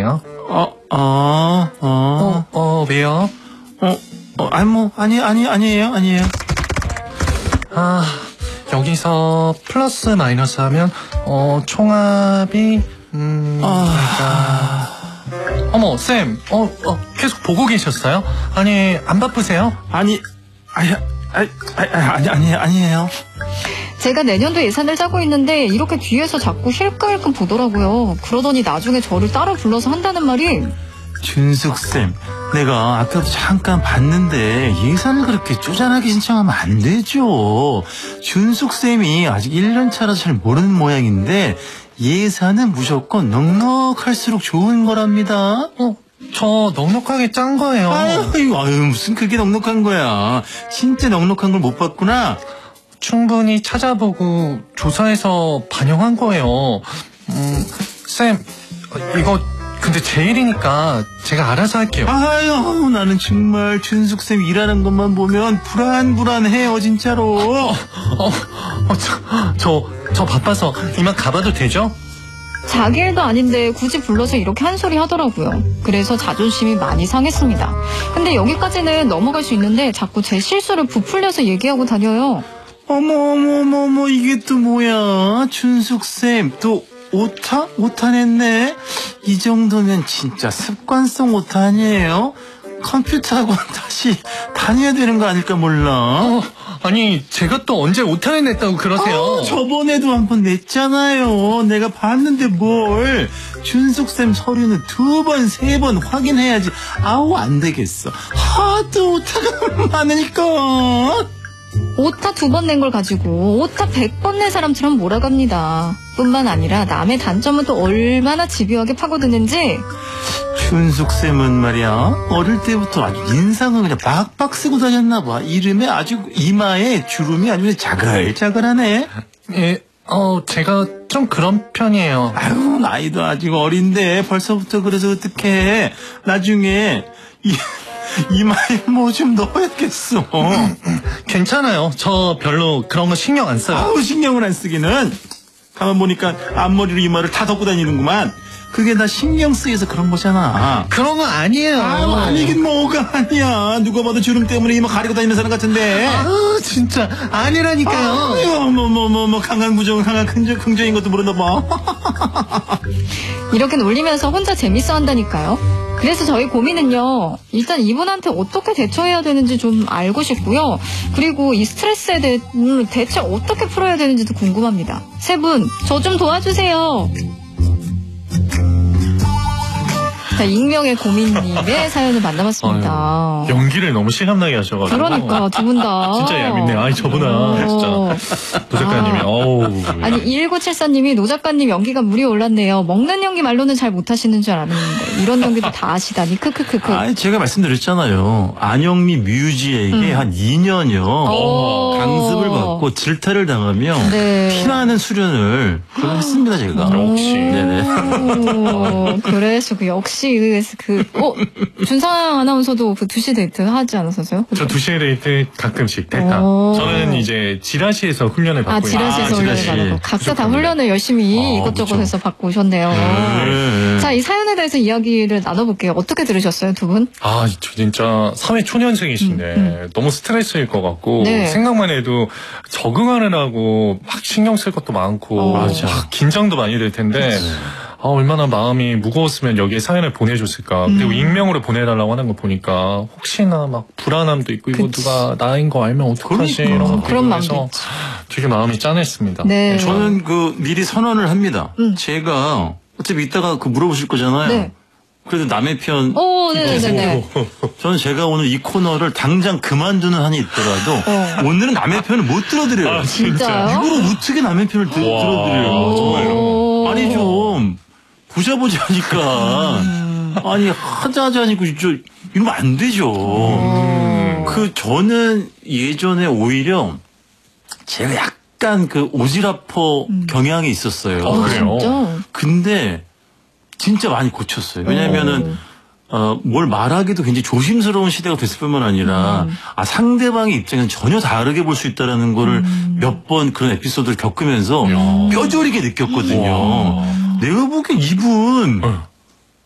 아니세요? 왜요? 아니에요. 여기서 플러스 마이너스 하면, 총합이, 어머, 쌤, 계속 보고 계셨어요? 아니, 안 바쁘세요? 아니에요. 제가 내년도 예산을 짜고 있는데 이렇게 뒤에서 자꾸 힐끔힐끔 보더라고요. 그러더니 나중에 저를 따로 불러서 한다는 말이 준숙쌤, 내가 아까도 잠깐 봤는데 예산을 그렇게 쪼잔하게 신청하면 안 되죠. 준숙쌤이 아직 1년 차라서 잘 모르는 모양인데 예산은 무조건 넉넉할수록 좋은 거랍니다. 저 넉넉하게 짠 거예요. 아유, 무슨 그게 넉넉한 거야. 진짜 넉넉한 걸 못 봤구나. 충분히 찾아보고 조사해서 반영한 거예요. 쌤, 이거 근데 제 일이니까 제가 알아서 할게요. 아유, 나는 정말 준숙쌤 일하는 것만 보면 불안해요, 진짜로. 저 바빠서 이만 가봐도 되죠? 자기 일도 아닌데 굳이 불러서 이렇게 한 소리 하더라고요. 그래서 자존심이 많이 상했습니다. 근데 여기까지는 넘어갈 수 있는데 자꾸 제 실수를 부풀려서 얘기하고 다녀요. 어머, 이게 또 뭐야? 준숙쌤, 또 오타 냈네? 이 정도면 진짜 습관성 오타 아니에요? 컴퓨터 학원 다시 다녀야 되는 거 아닐까 몰라? 아니, 제가 또 언제 오타를 냈다고 그러세요? 저번에도 한 번 냈잖아요. 내가 봤는데 뭘. 준숙쌤 서류는 2번, 3번 확인해야지. 안 되겠어. 하도 오타가 많으니까. 오타 2번 낸 걸 가지고 오타 100번 낸 사람처럼 몰아갑니다. 뿐만 아니라 남의 단점은 또 얼마나 집요하게 파고드는지. 준숙쌤은 말이야, 어릴 때부터 아주 인상을 그냥 빡빡 쓰고 다녔나 봐. 이름에 아주 이마에 주름이 아주 자글자글하네. 예, 제가 좀 그런 편이에요. 아유, 나이도 아직 어린데 벌써부터 그래서 어떡해. 나중에 이마에 뭐 좀 넣어야겠어. 괜찮아요. 저 별로 그런 거 신경 안 써요. 신경을 안 쓰기는. 가만 보니까 앞머리로 이마를 다 덮고 다니는구만. 그게 다 신경 쓰여서 그런 거잖아. 그런 거 아니에요. 아니긴 뭐가 아니야. 누가 봐도 주름 때문에 이마 가리고 다니는 사람 같은데. 진짜 아니라니까요. 강한 부정은 강한 긍정인 것도 모르나 봐. 이렇게 놀리면서 혼자 재밌어 한다니까요. 그래서 저희 고민은요, 일단 이분한테 어떻게 대처해야 되는지 좀 알고 싶고요. 그리고 이 스트레스에 대해 대체 어떻게 풀어야 되는지도 궁금합니다. 세 분, 저 좀 도와주세요. 자, 익명의 고민님의 사연을 만나봤습니다. 연기를 너무 실감나게 하셔가지고. 그러니까 두 분 다. 진짜 얄밉네. 아니 저보다 진짜 노 작가님이. 아니 1974님이 노 작가님 연기가 물이 올랐네요. 먹는 연기 말로는 잘 못하시는 줄 알았는데 이런 연기도 다 아시다니. 크크크크. 제가 말씀드렸잖아요. 안영미 뮤지에게 한 2년여 강습을 받고 질타를 당하며 피나는 수련을 했습니다, 제가. 역시. 네네. 그래서 역시 준상 아나운서도 그 2시 데이트 하지 않았었어요? 저 2시 데이트 가끔씩 대타. 저는 이제 지라시에서 훈련을 받고 지라시에서 훈련을 받고 각자 다 훈련을 열심히 이것저것 해서 받고 오셨네요. 자, 이 사연에 대해서 이야기를 나눠볼게요. 어떻게 들으셨어요, 두 분? 저 진짜 사회 초년생이신데 너무 스트레스일 것 같고 생각만 해도 적응하느라고 막 신경 쓸 것도 많고 막 긴장도 많이 될 텐데 얼마나 마음이 무거웠으면 여기에 사연을 보내줬을까. 그리고 익명으로 보내달라고 하는 거 보니까 혹시나 막 불안함도 있고 이거 누가 나인 거 알면 어떡하지 이런 것도 그런 마음도 있고 해서 되게 마음이 짠했습니다. 네. 저는 미리 선언을 합니다. 제가 어차피 이따가 물어보실 거잖아요. 그래도 남의 편. 네네네. 저는 제가 오늘 이 코너를 당장 그만두는 한이 있더라도 오늘은 남의 편을 못 들어드려요. 진짜요? 이거를 어떻게 남의 편을 들어드려요? 정말요? 아니 좀 보자 하니까 아니 하자 하니까 이러면 안 되죠. 저는 예전에 오히려 제가 약간 오지랖퍼 경향이 있었어요. 그래요? 진짜? 근데 진짜 많이 고쳤어요. 왜냐면은 뭘 말하기도 굉장히 조심스러운 시대가 됐을 뿐만 아니라 상대방의 입장에는 전혀 다르게 볼 수 있다라는 거를 몇 번 그런 에피소드를 겪으면서 뼈저리게 느꼈거든요. 내가 보기엔 이분